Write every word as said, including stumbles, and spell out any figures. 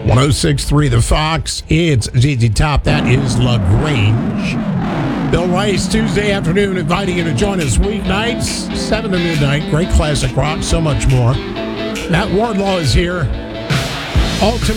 one oh six point three The Fox. It's Z Z Top. That is LaGrange. Bill Rice, Tuesday afternoon, inviting you to join us weeknights, seven to midnight. Great classic rock, so much more. Matt Wardlaw is here. Ultimate